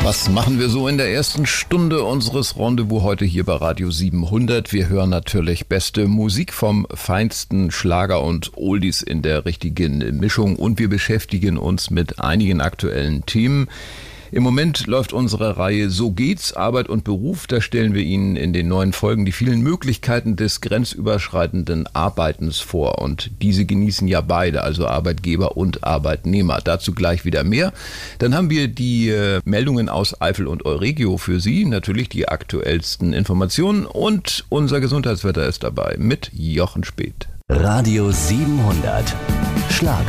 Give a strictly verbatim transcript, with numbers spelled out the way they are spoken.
Was machen wir so in der ersten Stunde unseres Rendezvous heute hier bei Radio siebenhundert? Wir hören natürlich beste Musik vom feinsten Schlager und Oldies in der richtigen Mischung und wir beschäftigen uns mit einigen aktuellen Themen. Im Moment läuft unsere Reihe So geht's, Arbeit und Beruf. Da stellen wir Ihnen in den neuen Folgen die vielen Möglichkeiten des grenzüberschreitenden Arbeitens vor. Und diese genießen ja beide, also Arbeitgeber und Arbeitnehmer. Dazu gleich wieder mehr. Dann haben wir die äh, Meldungen aus Eifel und Euregio für Sie. Natürlich die aktuellsten Informationen. Und unser Gesundheitswetter ist dabei mit Jochen Speth. Radio siebenhundert. Schlager.